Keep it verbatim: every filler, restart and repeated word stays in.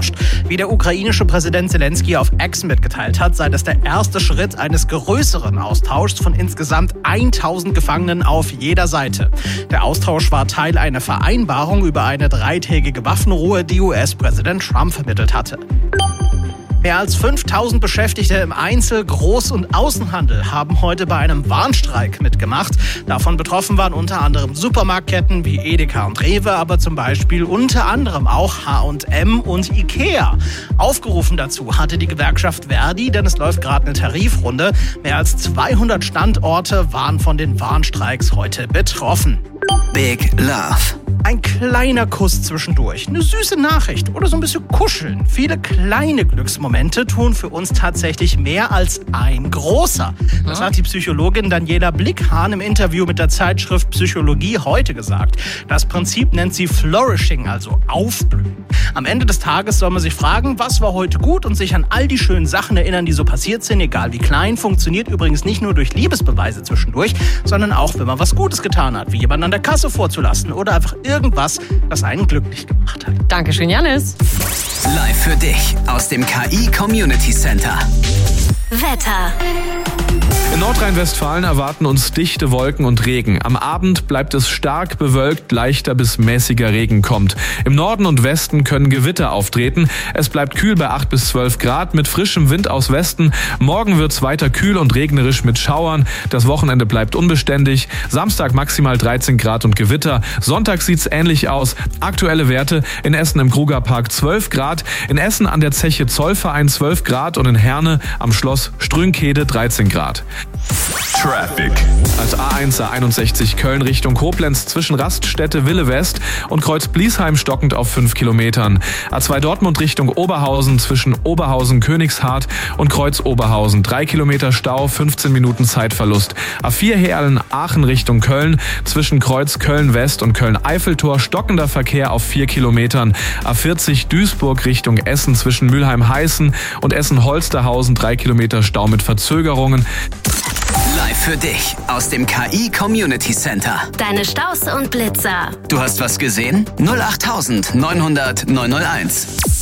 austauscht. Wie der ukrainische Präsident Zelensky auf X mitgeteilt hat, sei das der erste Schritt eines größeren Austauschs von insgesamt tausend Gefangenen auf jeder Seite. Der Austausch war Teil einer Vereinbarung über eine dreitägige Waffenruhe, die U S-Präsident Trump vermittelt hatte. Mehr als fünftausend Beschäftigte im Einzel-, Groß- und Außenhandel haben heute bei einem Warnstreik mitgemacht. Davon betroffen waren unter anderem Supermarktketten wie Edeka und Rewe, aber zum Beispiel unter anderem auch H und M und Ikea. Aufgerufen dazu hatte die Gewerkschaft Verdi, denn es läuft gerade eine Tarifrunde. Mehr als zweihundert Standorte waren von den Warnstreiks heute betroffen. Big Love. Ein kleiner Kuss zwischendurch, eine süße Nachricht oder so ein bisschen kuscheln. Viele kleine Glücksmomente tun für uns tatsächlich mehr als ein großer. Das hat die Psychologin Daniela Blickhahn im Interview mit der Zeitschrift Psychologie heute gesagt. Das Prinzip nennt sie Flourishing, also aufblühen. Am Ende des Tages soll man sich fragen, was war heute gut und sich an all die schönen Sachen erinnern, die so passiert sind, egal wie klein. Funktioniert übrigens nicht nur durch Liebesbeweise zwischendurch, sondern auch, wenn man was Gutes getan hat, wie jemanden an der Kasse vorzulassen oder einfach irgendwas, das einen glücklich gemacht hat. Dankeschön, Janis. Live für dich aus dem K I Community Center. Wetter. In Nordrhein-Westfalen erwarten uns dichte Wolken und Regen. Am Abend bleibt es stark bewölkt, leichter bis mäßiger Regen kommt. Im Norden und Westen können Gewitter auftreten. Es bleibt kühl bei acht bis zwölf Grad mit frischem Wind aus Westen. Morgen wird es weiter kühl und regnerisch mit Schauern. Das Wochenende bleibt unbeständig. Samstag maximal dreizehn Grad und Gewitter. Sonntag sieht's ähnlich aus. Aktuelle Werte: in Essen im Krugerpark zwölf Grad, in Essen an der Zeche Zollverein zwölf Grad und in Herne am Schloss Strünkede dreizehn Grad. Traffic. Als A eins A einundsechzig Köln Richtung Koblenz zwischen Raststätte Wille West und Kreuz Bliesheim stockend auf fünf Kilometern. A zwei Dortmund Richtung Oberhausen zwischen Oberhausen Königshardt und Kreuz Oberhausen. drei Kilometer Stau, fünfzehn Minuten Zeitverlust. A vier Heerlen Aachen Richtung Köln zwischen Kreuz Köln West und Köln Eiffeltor stockender Verkehr auf vier Kilometern. A vierzig Duisburg Richtung Essen zwischen Mülheim-Heißen und Essen-Holsterhausen. drei Kilometer Stau mit Verzögerungen. Live für dich aus dem K I Community Center. Deine Staus und Blitzer. Du hast was gesehen? null acht neunhundert neunhunderт neunhunderteins.